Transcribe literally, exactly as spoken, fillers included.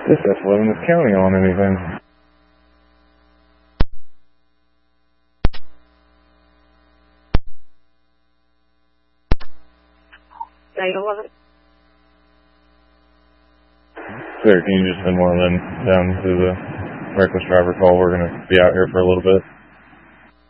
This F eleven is counting on anything. eight eleven. Sir, can you just send one of them down to the reckless driver call? We're going to be out here for a little bit.